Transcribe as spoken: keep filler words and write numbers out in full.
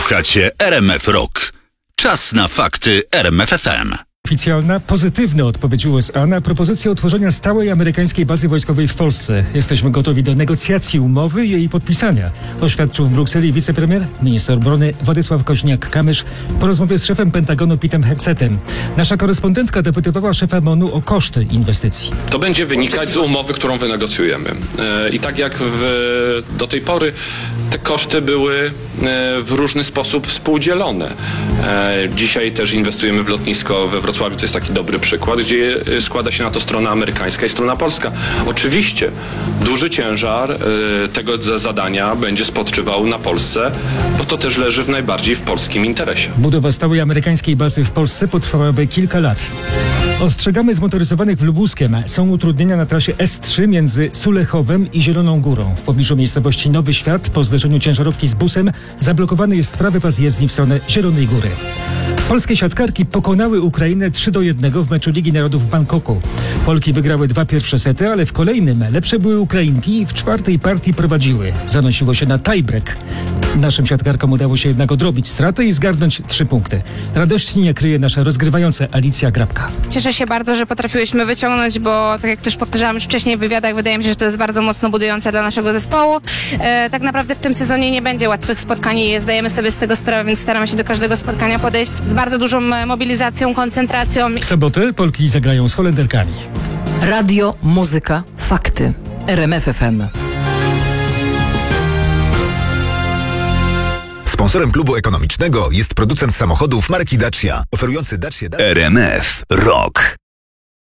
Słuchacie R M F Rock. Czas na fakty R M F F M. Oficjalna, pozytywna odpowiedź U S A na propozycję utworzenia stałej amerykańskiej bazy wojskowej w Polsce. Jesteśmy gotowi do negocjacji umowy i jej podpisania, oświadczył w Brukseli wicepremier, minister obrony Władysław Kośniak-Kamysz po rozmowie z szefem Pentagonu Petem Hegsetem. Nasza korespondentka dopytywała szefa M O N-u o koszty inwestycji. To będzie wynikać z umowy, którą wynegocjujemy. I tak jak w, do tej pory te koszty były w różny sposób współdzielone. Dzisiaj też inwestujemy w lotnisko we Wrocławiu. To jest taki dobry przykład, gdzie składa się na to strona amerykańska i strona polska. Oczywiście duży ciężar tego zadania będzie spoczywał na Polsce, bo to też leży w najbardziej w polskim interesie. Budowa stałej amerykańskiej bazy w Polsce potrwałaby kilka lat. Ostrzegamy zmotoryzowanych w Lubuskiem. Są utrudnienia na trasie S trzy między Sulechowem i Zieloną Górą. W pobliżu miejscowości Nowy Świat po zderzeniu ciężarówki z busem zablokowany jest prawy pas jezdni w stronę Zielonej Góry. Polskie siatkarki pokonały Ukrainę trzy do jednego w meczu Ligi Narodów w Bangkoku. Polki wygrały dwa pierwsze sety, ale w kolejnym lepsze były Ukrainki i w czwartej partii prowadziły. Zanosiło się na tiebreak. Naszym siatkarkom udało się jednak odrobić stratę i zgarnąć trzy punkty. Radości nie kryje nasza rozgrywająca Alicja Grabka. Cieszę się bardzo, że potrafiłyśmy wyciągnąć, bo tak jak też powtarzałam już wcześniej w wywiadach, wydaje mi się, że to jest bardzo mocno budujące dla naszego zespołu. E, tak naprawdę w tym sezonie nie będzie łatwych spotkań i zdajemy sobie z tego sprawę, więc staramy się do każdego spotkania podejść z bardzo dużą mobilizacją, koncentracją. W sobotę Polki zagrają z Holenderkami. Radio, muzyka, fakty. R M F F M. Sponsorem klubu ekonomicznego jest producent samochodów marki Dacia, oferujący Dacia... R M F Rock.